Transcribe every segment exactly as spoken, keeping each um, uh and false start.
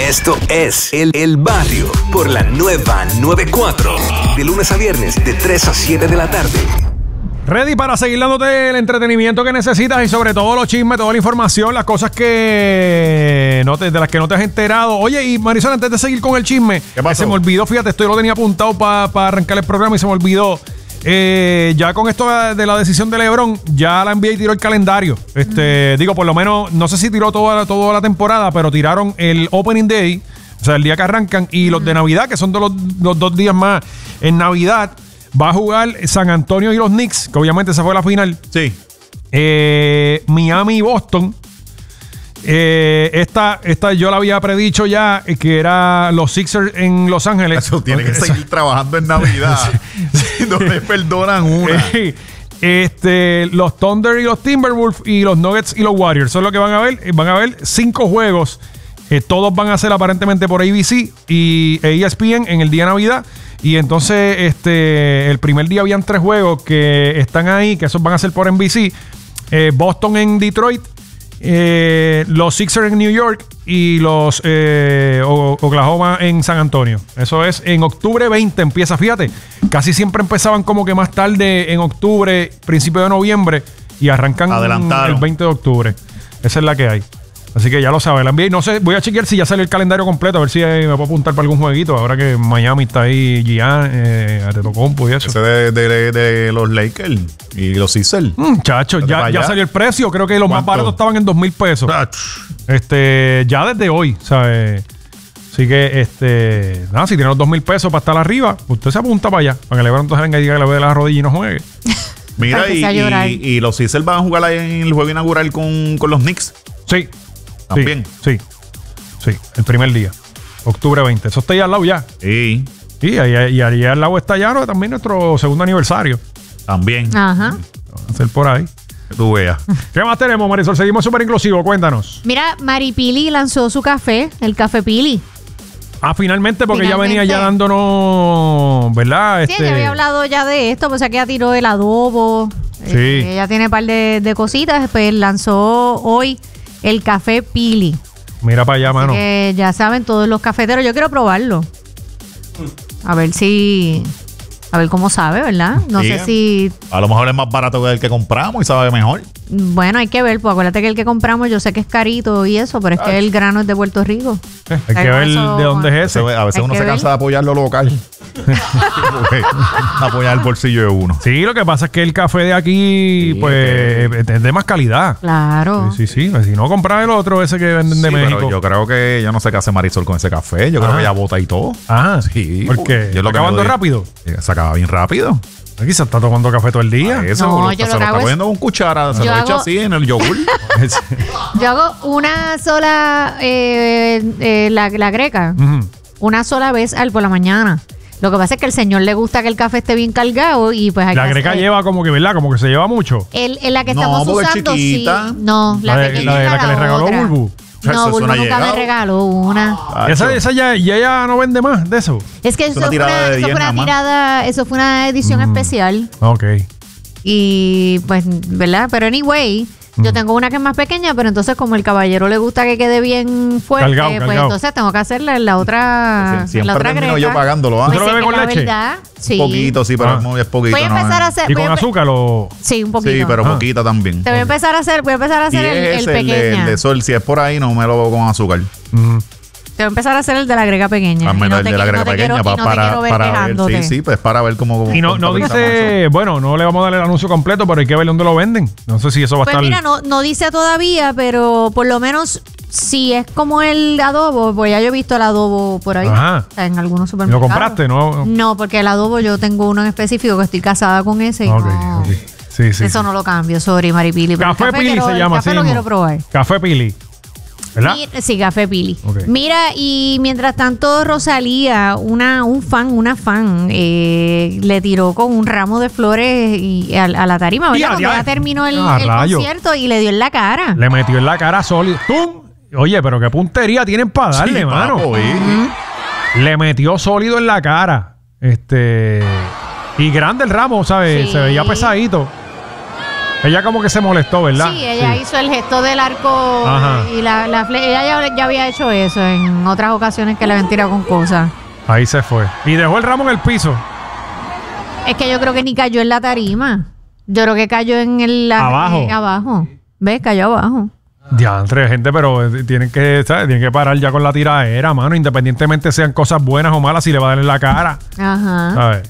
Esto es El, el Barrio por la nueva noventa y cuatro. De lunes a viernes, de tres a siete de la tarde. Ready para seguir dándote el entretenimiento que necesitas y sobre todo los chismes, toda la información, las cosas que no te, de las que no te has enterado. Oye, y Marisol, antes de seguir con el chisme, ¿Qué pasó? Se me olvidó, fíjate, esto yo lo tenía apuntado para pa arrancar el programa y se me olvidó. Eh, ya con esto de la decisión de LeBron, ya la N B A tiró el calendario. Este, mm. Digo, por lo menos, no sé si tiró toda, toda la temporada, pero tiraron el Opening Day, o sea, el día que arrancan, y mm. los de Navidad, que son de los, los dos días más. En Navidad va a jugar San Antonio y los Knicks, que obviamente esa fue la final. Sí. Eh, Miami y Boston. Eh, esta, esta yo la había predicho ya, eh, que era los Sixers en Los Ángeles. Eso tiene que seguir trabajando en Navidad. Sí. No le perdonan una. Este, los Thunder y los Timberwolves y los Nuggets y los Warriors son lo que van a ver. Van a ver cinco juegos. Eh, todos van a ser aparentemente por A B C y E S P N en el día de Navidad. Y entonces, este, el primer día habían tres juegos que están ahí, que esos van a ser por N B C. Eh, Boston en Detroit. Eh, los Sixers en New York y los eh, Oklahoma en San Antonio. Eso es en octubre veinte empieza, fíjate, casi siempre empezaban como que más tarde en octubre, principio de noviembre, y arrancan el veinte de octubre. Esa es la que hay. Así que ya lo sabes, la N B A. No sé, voy a chequear si ya sale el calendario completo, a ver si eh, me puedo apuntar para algún jueguito. Ahora que Miami está ahí, Gian, eh, Antetokounmpo y eso. Ese de, de, de los Lakers y los Sixers. Mm, chacho, ya, ya salió el precio. Creo que los más baratos estaban en dos mil pesos. Este, ya desde hoy, ¿sabes? Así que, este, nada, si tiene los dos mil pesos para estar arriba, usted se apunta para allá, para que LeBron entonces venga y diga que le ve la rodilla y no juegue. Mira, y, y, y los Sixers van a jugar ahí en el juego inaugural con, con los Knicks. Sí. También. Sí, sí, sí, el primer día, octubre veinte. Eso está ahí al lado ya. Sí. Sí, ahí, ahí, ahí al lado está ya, ¿no? También nuestro segundo aniversario. También. Ajá. Va a ser por ahí. Que tú veas. ¿Qué más tenemos, Marisol? Seguimos súper inclusivos, cuéntanos. Mira, Maripili lanzó su café, el Café Pili. Ah, finalmente, porque finalmente. ya venía ya dándonos, ¿verdad? Sí, este... ya había hablado ya de esto, pues aquí ya tiró el adobo. Sí. Eh, ella tiene un par de, de cositas, pues lanzó hoy el Café Pili. Mira para allá, mano. Que ya saben todos los cafeteros. Yo quiero probarlo. A ver si... A ver cómo sabe, ¿verdad? No sí, sé si... A lo mejor es más barato que el que compramos y sabe mejor. Bueno, hay que ver. Pues acuérdate que el que compramos yo sé que es carito y eso, pero es Ay. que el grano es de Puerto Rico. Eh, hay que ver eso, de dónde es ese. A veces hay uno se ver. cansa de apoyar lo local. Apoyar el bolsillo de uno. Sí, lo que pasa es que el café de aquí, sí, pues, que... es de más calidad. Claro. Sí, sí, sí. Si no comprar el otro, ese que venden de sí, México. Pero yo creo que yo no sé qué hace Marisol con ese café. Yo ah. creo que ella bota y todo. Ah, sí. ¿Por qué? Yo lo acabando rápido. Se acaba bien rápido. Aquí se está tomando café todo el día. Ah, eso, no, lo, yo se lo, lo está poniendo es... con cuchara. Se yo lo hago... echa así en el yogur. Yo hago una sola, eh, eh, la, la greca, uh-huh. una sola vez al por la mañana. Lo que pasa es que al señor le gusta que el café esté bien cargado y pues hay la que greca hacer... lleva como que, ¿verdad? Como que se lleva mucho. El, el la que estamos no, usando, chiquita. sí. No, la, la de, pequeña la, de, la, la que le regaló otra. Bulbu. No, Bulbu nunca llegado. me regaló una. Ah, esa esa ya, ya, ya no vende más de eso. Es que eso, eso, fue una, eso fue una tirada, eso fue una edición mm. especial. Ok. Y pues, ¿verdad? Pero anyway, mm. yo tengo una que es más pequeña, pero entonces como el caballero le gusta que quede bien fuerte, cargado, pues cargado. entonces tengo que hacerla en la otra. Sí, siempre en la otra termino greca. yo pagándolo. ¿Ah? ¿Tú lo bebes con leche? Verdad, sí. Un poquito, sí, pero ah. es poquito. Voy a empezar no, a hacer. ¿Y con azúcar o...? Sí, un poquito. Sí, pero ah. poquita también. Te voy a empezar a hacer, voy a empezar a hacer y el, es el ese, pequeño. El de, el de sol, si es por ahí, no me lo bebo con azúcar. Mm. Te voy a empezar a hacer el de la grega pequeña. Ah, no el te, de la grega no pequeña quiero, para, no para, ver para ver. Sí, sí, pues para ver cómo. Y no, no dice, bueno, no le vamos a dar el anuncio completo, pero hay que ver dónde lo venden. No sé si eso va pues a estar. Mira, no, no dice todavía, pero por lo menos si es como el adobo, pues ya yo he visto el adobo por ahí. Ajá. O sea, en algunos supermercados. ¿Lo compraste? No, no, porque el adobo yo tengo uno en específico que estoy casada con ese. Y okay, no, okay. Sí, sí, eso sí. no lo cambio, sorry, Maripili. Café, café Pili quiero, se llama así. Café lo quiero probar. Café Pili. ¿Verdad? Mira, sí, Café Pili. Okay. Mira, y mientras tanto Rosalía, una un fan, una fan, eh, le tiró con un ramo de flores y a, a la tarima, ¿verdad? Cuando ya terminó el, ah, el concierto y le dio en la cara. Le metió en la cara sólido. ¡Tum! Oye, pero qué puntería tienen para darle, sí, mano. Papo, ¿eh? Le metió sólido en la cara. Este... Y grande el ramo, ¿sabes? Sí. Se veía pesadito. Ella como que se molestó, ¿verdad? Sí, ella sí. hizo el gesto del arco. Ajá. Y la, la ella ya, ya había hecho eso en otras ocasiones que le habían tirado con cosas. Ahí se fue. Y dejó el ramo en el piso. Es que yo creo que ni cayó en la tarima. Yo creo que cayó en el... La, abajo. Eh, abajo. ¿Ves? Cayó abajo. Diantre, gente, pero tienen que, ¿sabes? Tienen que parar ya con la tiraera, mano. Independientemente sean cosas buenas o malas, si le va a dar en la cara. Ajá. ¿Sabes?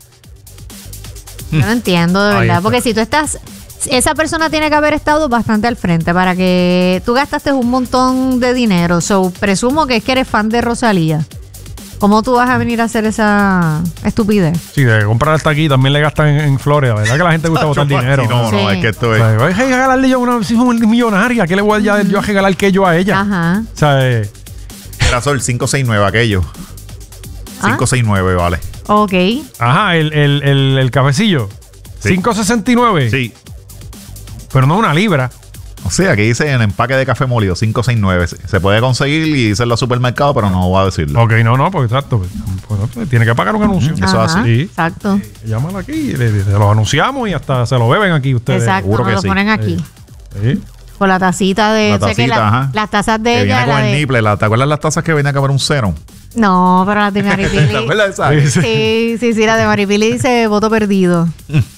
Yo no entiendo, de verdad. Porque si tú estás... Esa persona tiene que haber estado bastante al frente para que... Tú gastaste un montón de dinero. So, presumo que es que eres fan de Rosalía. ¿Cómo tú vas a venir a hacer esa estupidez? Sí, de comprar hasta aquí también le gastan en, en Florida, ¿verdad? Que la gente gusta botar dinero. Sí, no, sí. no, es que esto es... O sea, voy a regalarle yo una si es millonaria. ¿Qué le voy a, mm. yo a regalar que yo a ella? Ajá. O sea, eh, Era sol cinco seis nueve aquello. cinco seis nueve, ¿Ah? Vale. Ok. Ajá, el, el, el, el cafecillo. Sí. cinco sesenta y nueve. Sí. Pero no una libra. O sea, aquí dice en el empaque de café molido cinco seis nueve. Se puede conseguir y dice en los supermercados, pero no voy a decirlo. Ok, no, no, porque exacto. Pues, pues, tiene que pagar un anuncio. Ajá, eso es así. Sí. Exacto. Eh, llámala aquí, le, le, los anunciamos y hasta se lo beben aquí ustedes. Exacto, seguro nos que lo sí. ponen aquí. Sí. Con la tacita de... La sé tacita, que la, ajá. Las tazas de que ella... viene con la el de, niple. La, ¿te acuerdas las tazas que venía a comer un cero? No, pero las de Maripili... ¿Te acuerdas de esa? Sí, sí. Sí, sí, sí, la de Maripili dice voto perdido.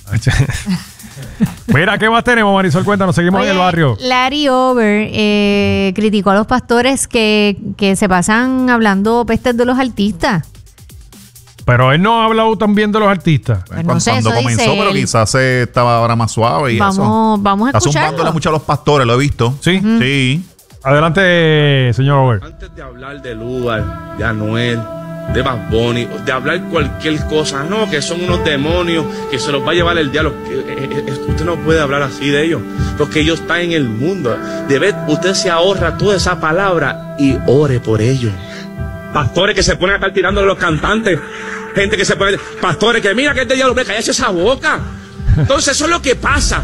Mira, ¿qué más tenemos, Marisol? Cuéntanos, seguimos Oye, en el barrio. Larry Over eh, criticó a los pastores que, que se pasan hablando pestes de los artistas. Pero él no ha hablado también de los artistas. Pues cuando no sé, cuando eso comenzó, dice pero él. quizás se estaba ahora más suave y Vamos, eso. vamos a Está zumbándole escucharlo. mucho a los pastores, lo he visto. Sí. Mm. Sí. Adelante, señor Over. Antes de hablar de Lugar, de Anuel, de Bad Bunny, de hablar cualquier cosa, no, que son unos demonios, que se los va a llevar el diablo. Eh, eh, eh, usted no puede hablar así de ellos, porque ellos están en el mundo. De vez usted se ahorra toda esa palabra y ore por ellos. Pastores que se ponen a estar tirando de los cantantes, gente que se pone, pastores que mira que este diablo, cállese esa boca. Entonces eso es lo que pasa.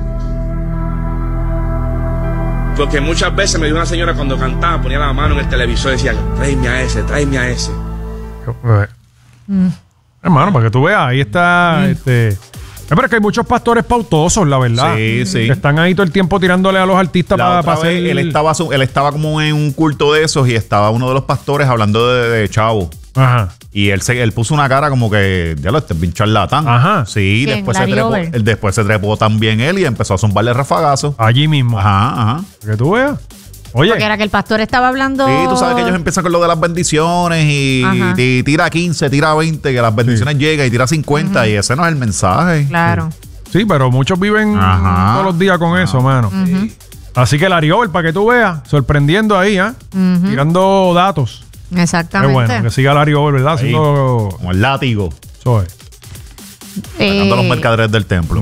Porque muchas veces me dio una señora cuando cantaba, ponía la mano en el televisor y decía, tráeme a ese, tráeme a ese. Mm. Hermano, para que tú veas, ahí está. Mm. este Es verdad que hay muchos pastores pautosos, la verdad. Sí, sí. Que están ahí todo el tiempo tirándole a los artistas para pa hacer. Él estaba, él estaba como en un culto de esos y estaba uno de los pastores hablando de, de Chavo. Ajá. Y él se, él puso una cara como que, ya lo este es bien charlatán. Ajá. Sí, ¿Quién? después se, Larry trepó, Over. él después se trepó también él y empezó a zumbarle rafagazos. Allí mismo. Ajá, ajá. Para que tú veas. Oye. Porque era que el pastor estaba hablando... Sí, tú sabes que ellos empiezan con lo de las bendiciones y, y tira quince, tira veinte, que las bendiciones sí. llegan y tira cincuenta uh-huh. y ese no es el mensaje. Claro. Sí, sí, pero muchos viven Ajá. todos los días con Ajá. eso, mano. Uh-huh. Así que Larry Over, para que tú veas, sorprendiendo ahí, ¿eh? Uh-huh. Tirando datos. Exactamente. Qué bueno, que siga Larry Over, ¿verdad? Ahí, Haciendo... como el látigo. Eso es. Sacando eh... los mercaderes del templo.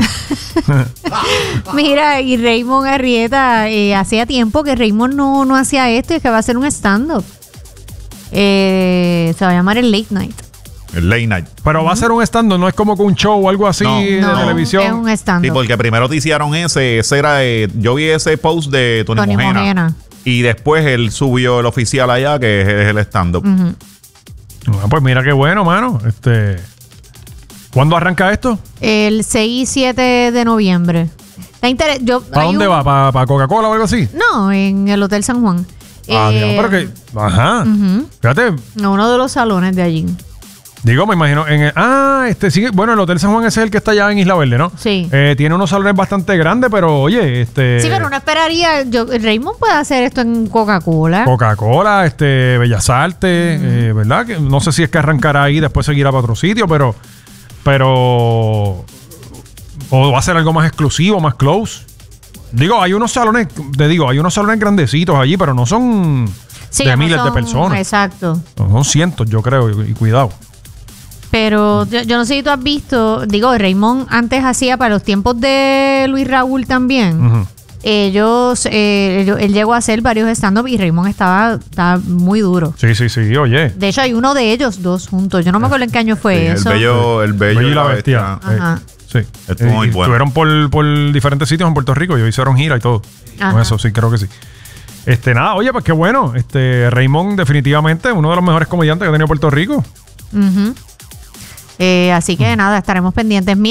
Mira, y Raymond Arrieta, eh, hacía tiempo que Raymond no, no hacía esto y es que va a hacer un stand-up. Eh, se va a llamar el Late Night. El Late Night. Pero uh-huh. va a ser un stand-up, no es como que un show o algo así no, de no, televisión. Es un stand-up. Sí, porque primero te hicieron ese, ese era, eh, yo vi ese post de Tony, Tony Mojena, Mojena. Y después él subió el oficial allá, que es, es el stand-up. Uh-huh. Ah, pues mira qué bueno, mano. Este, ¿cuándo arranca esto? El seis y siete de noviembre. Inter- yo, ¿Para dónde un... va? ¿Para, ¿Para Coca-Cola o algo así? No, en el Hotel San Juan. Ah, eh, Dios, pero que... Ajá. Uh-huh. Fíjate. Uno de los salones de allí. Digo, me imagino. En el, ah, este sí. Bueno, el Hotel San Juan ese es el que está allá en Isla Verde, ¿no? Sí. Eh, tiene unos salones bastante grandes, pero oye, este. Sí, pero uno esperaría. Yo, Raymond puede hacer esto en Coca-Cola. Coca-Cola, este, Bellas Artes, mm. eh, ¿verdad? Que no sé si es que arrancará ahí y después seguirá para otro sitio, pero. Pero. O va a ser algo más exclusivo, más close. Digo, hay unos salones, te digo, hay unos salones grandecitos allí, pero no son sí, de no miles son, de personas. Exacto. No, son cientos, yo creo, y, y cuidado. Pero yo, yo no sé si tú has visto, digo, Raymond antes hacía para los tiempos de Luis Raúl también. Uh-huh. Ellos, eh, él, él llegó a hacer varios stand-up y Raymond estaba, estaba muy duro. Sí, sí, sí, oye. De hecho, hay uno de ellos dos juntos. Yo no me acuerdo en qué año fue sí, eso. El bello, el bello, bello y la bestia. bestia. Ajá. Sí. Estuvo muy bueno. Estuvieron por, por diferentes sitios en Puerto Rico y hicieron gira y todo. Ajá. Con eso sí, creo que sí. Este, nada, oye, pues qué bueno. Este, Raymond, definitivamente, uno de los mejores comediantes que ha tenido Puerto Rico. Uh-huh. Eh, así que nada, estaremos pendientes. Mira,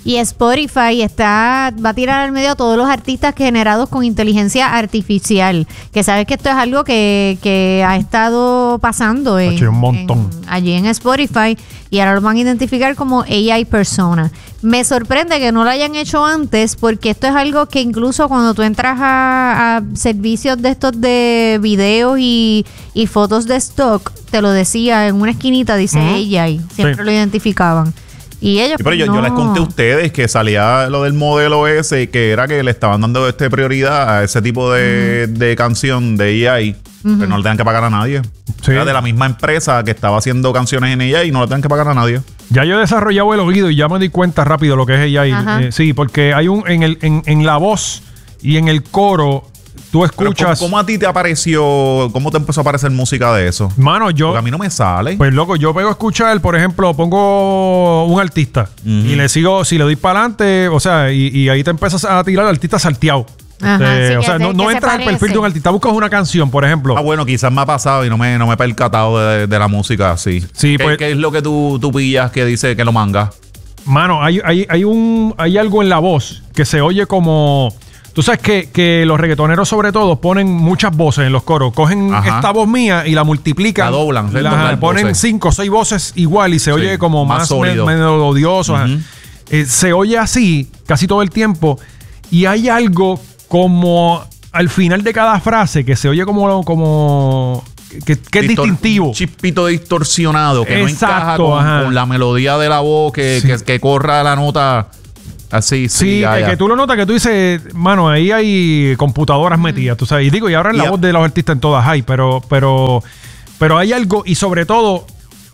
Y Spotify está va a tirar al medio a todos los artistas generados con inteligencia artificial. Que sabes que esto es algo que, que ha estado pasando en, Hacho, un montón. en- allí en Spotify. Y ahora lo van a identificar como A I persona. Me sorprende que no lo hayan hecho antes porque esto es algo que incluso cuando tú entras a, a servicios de estos de videos y, y fotos de stock, te lo decía en una esquinita, dice Ujú. A I. Siempre Sí. lo identificaban. Y ellos Sí, pero yo, no. yo les conté a ustedes que salía lo del modelo ese, que era que le estaban dando este prioridad a ese tipo de, de canción de A I, que no le tengan que pagar a nadie. Sí. Era de la misma empresa que estaba haciendo canciones en A I y no le tengan que pagar a nadie. Ya yo he desarrollado el oído y ya me di cuenta rápido lo que es A I. Ajá. Eh, sí, porque hay un en el en, en la voz y en el coro tú Pero escuchas. ¿cómo, cómo a ti te apareció, cómo te empezó a aparecer música de eso? Mano, yo Porque a mí no me sale. pues loco, yo pego a escuchar, por ejemplo, pongo un artista y le sigo, si le doy para adelante, o sea, y, y ahí te empiezas a tirar al artista salteado. Ajá, Este, sí, o que sea, se- no, no que se entras al perfil parece. de un artista, buscas una canción, por ejemplo. Ah, bueno, quizás me ha pasado y no me, no me he percatado de, de la música así. Sí, ¿Qué, pues- qué es lo que tú, tú pillas que dice que lo manga? Mano, hay, hay, hay un hay algo en la voz que se oye como. Tú sabes que, que los reggaetoneros, sobre todo, ponen muchas voces en los coros. Cogen Ajá. esta voz mía y la multiplican. La doblan, La- doblan ponen voces. cinco o seis voces igual y se Sí, oye como más más, sólido. me- melodioso. ajá. Ujú. Eh, se oye así casi todo el tiempo. Y hay algo como al final de cada frase que se oye como. como que, que es Distor- distintivo. Un chispito distorsionado que no encaja Exacto, con, ajá. con la melodía de la voz, que, Sí. que, que corra la nota así. Sí, Sí, ya, que, ya. que tú lo notas que tú dices, mano, ahí hay computadoras metidas, tú sabes. Y digo, y ahora en la Y a- voz de los artistas en todas hay, pero, pero, pero hay algo, y sobre todo,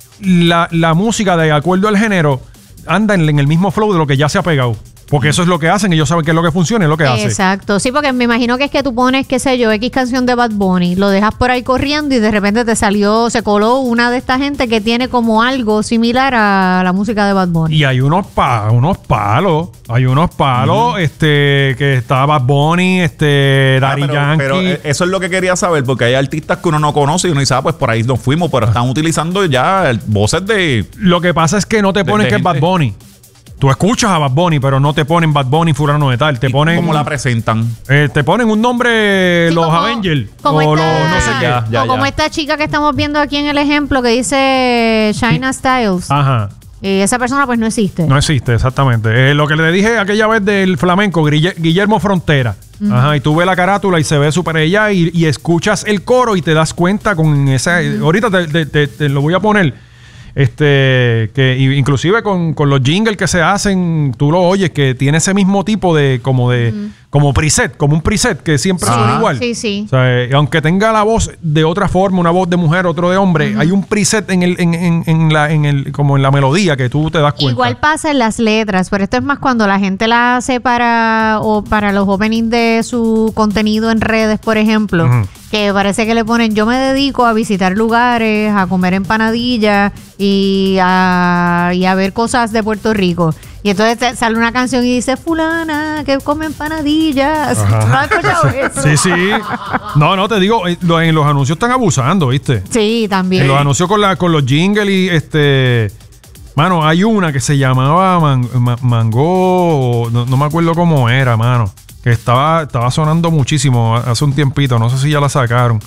la, la música, de acuerdo al género, anda en, en el mismo flow de lo que ya se ha pegado. Porque eso es lo que hacen, ellos saben qué es lo que funciona y es lo que hace. Exacto, sí, porque me imagino que es que tú pones, qué sé yo, X canción de Bad Bunny, lo dejas por ahí corriendo y de repente te salió, se coló una de esta gente que tiene como algo similar a la música de Bad Bunny. Y hay unos, pa- unos palos, hay unos palos, este, que está Bad Bunny, este, Ah, Daddy pero, Yankee. pero, eh, eso es lo que quería saber, porque hay artistas que uno no conoce y uno dice, ah, pues por ahí nos fuimos, pero están utilizando ya el- voces de. Lo que pasa es que no te De- ponen de que es Bad gente. Bunny. Tú escuchas a Bad Bunny, pero no te ponen Bad Bunny fulano de tal. Te ponen, ¿Cómo la presentan? eh, te ponen un nombre, Sí, los como- Avengers como o esta- los no sé qué. Ya, ya, o como ya. esta chica que estamos viendo aquí en el ejemplo que dice China Styles. Ajá. Y esa persona pues no existe. No existe, exactamente. Eh, lo que le dije aquella vez del flamenco, Grille- Guillermo Frontera. Ajá, y tú ves la carátula y se ve súper ella y, y escuchas el coro y te das cuenta con esa... Ahorita te, te- te- te lo voy a poner. Este, que y- inclusive con, con los jingles que se hacen, tú lo oyes, que tiene ese mismo tipo de, como de, como preset, como un preset que siempre Sí, suena igual. sí, sí. O sea, eh, aunque tenga la voz de otra forma, una voz de mujer, otro de hombre, hay un preset en el, en, en, en la, en el, como en la melodía que tú te das cuenta. Igual pasa en las letras, pero esto es más cuando la gente la hace para o para los openings de su contenido en redes, por ejemplo, Ujú. que parece que le ponen yo me dedico a visitar lugares, a comer empanadillas y a, y a ver cosas de Puerto Rico. Y entonces te sale una canción y dice fulana que come empanadillas. Ajá. ¿No has escuchado eso? Sí, sí. No, no, te digo, eh, lo- en los anuncios están abusando, ¿viste? Sí, también. En los anuncios con, la, con los jingles y este... Mano, hay una que se llamaba Man- Ma- Mango, no, no me acuerdo cómo era, mano. Que estaba, estaba sonando muchísimo hace un tiempito, no sé si ya la sacaron.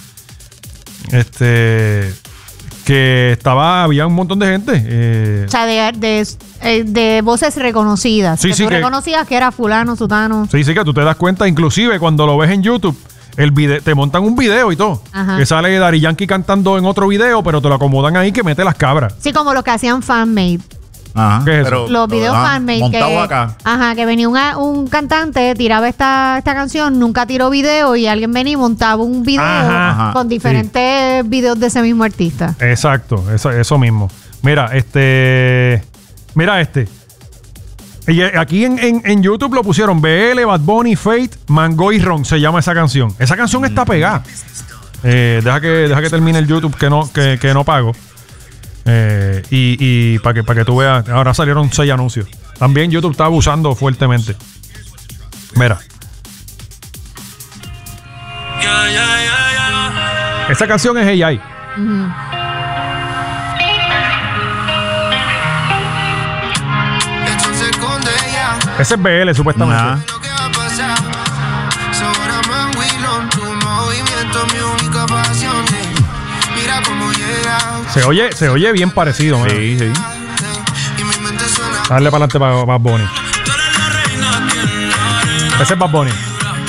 Este... Que estaba, había un montón de gente. eh, O sea, de, de, eh, de voces reconocidas. Sí, que sí, tú que- reconocías que era fulano, sutano. Sí, sí, que tú te das cuenta, inclusive cuando lo ves en YouTube, el video, te montan un video y todo. Ajá. Que sale Daddy Yankee cantando en otro video, pero te lo acomodan ahí que mete las cabras. Sí, como los que hacían fanmade. Ajá, ¿Qué es eso? pero- Los videos ajá, fanmade. montado Que, acá. ajá, que venía un, un cantante, tiraba esta, esta canción, nunca tiró video y alguien venía y montaba un video Ajá, ajá, con diferentes videos de ese mismo artista. Exacto, eso, eso mismo. Mira, este. Mira este. Y eh, aquí en, en- en YouTube lo pusieron B L, Bad Bunny, Fate, Mango y Ron. Se llama esa canción. Esa canción está pegada. Eh, deja, que, deja que termine el YouTube que no, que, que no pago. Eh, y y para que, para que tú veas, ahora salieron seis anuncios. También YouTube está abusando fuertemente. Mira. Esa canción es A I. Échense con de ella. Ese es B L, supuestamente. Nah. Se oye, se oye bien parecido, man. Sí, sí. Darle para adelante para Bad Bunny. Ese es Bad Bunny.